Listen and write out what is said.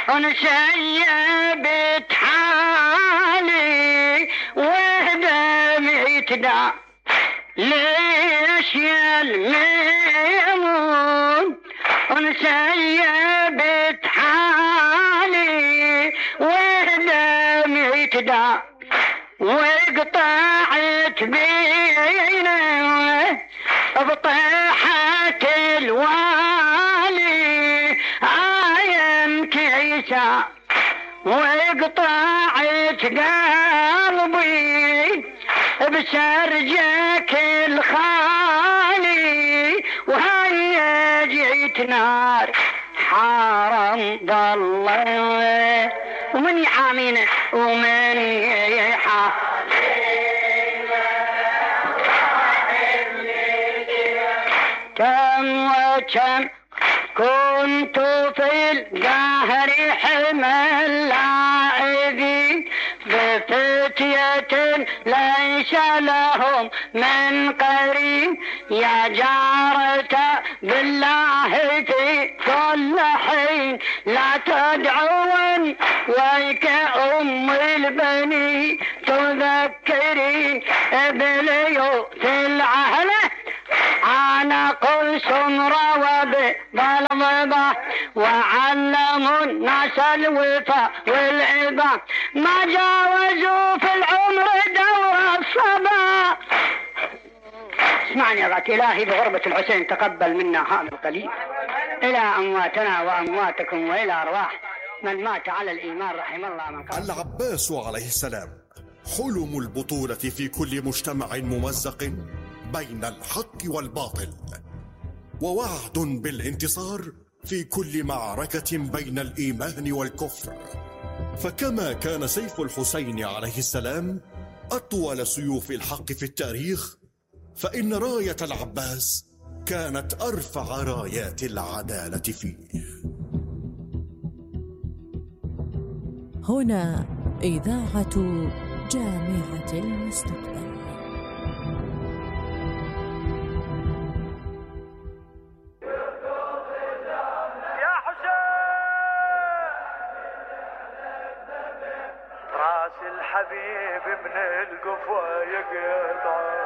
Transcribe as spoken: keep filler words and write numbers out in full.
ونسيبت حالي ودمعي تدع. ليش يا الميمون ونسيبت حالي ودمعي تدع، وقطعت بينا بطيحة الوالي عين كيسة، وقطعت قلبي بسرجك الخالي، وهيا جيت نار حرم ضل. ومن يحامينا ومن يحامينا كم وكم كنت في القهر حمى اللاعبين، بفتية ليس لهم من قرين، يا جارة بالله في كل حين لا تدعون ويك أم البني تذكرين بليوت العهلة. أنا قل سمرة وبالضبة وعلموا الناس الوفاء والعبا، ما جاوزوا في العمر دور الصبا. اسمعني يا غات إلهي بغربة الحسين تقبل منا هذا القليل، إلى أمواتنا وأمواتكم وإلى أرواح من مات على الإيمان رحم الله من قبل. العباس عليه السلام حلم البطولة في كل مجتمع ممزق بين الحق والباطل، ووعد بالانتصار في كل معركة بين الإيمان والكفر. فكما كان سيف الحسين عليه السلام أطول سيوف الحق في التاريخ، فإن راية العباس كانت أرفع رايات العدالة فيه. هنا إذاعة جامعة المستقبل. يا حسين راس الحبيب من القفا يقطع.